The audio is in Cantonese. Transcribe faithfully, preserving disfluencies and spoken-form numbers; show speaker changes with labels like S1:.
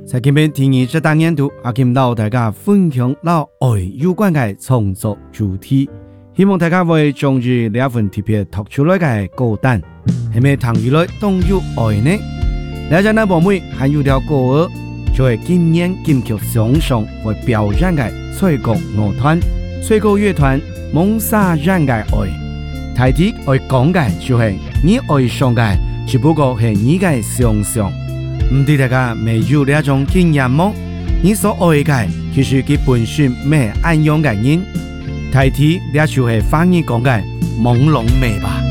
S1: 在今天第二这单年度，阿金老大家分享老爱有关嘅创作主题，希望大家會將住呢一份特別讀出來嘅歌單，係咪談起來當有愛呢？呢隻呢部妹還有條歌兒，就係今年金曲獎上會表演嘅吹角樂團、吹角樂團夢沙人嘅愛，大體愛講嘅就係你愛上嘅，只不過係你嘅想象。唔知大家未有呢一種經驗麼？你所愛嘅其實佢本身咩暗樣嘅人，大體呢就係翻譯講嘅朦朧美吧。